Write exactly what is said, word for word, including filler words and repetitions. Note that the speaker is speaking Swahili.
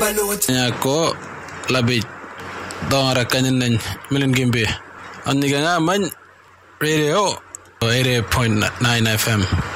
Nyako labit dong rakanin nan milin gimbe. Aniga nga man radio eighty-eight point nine F M.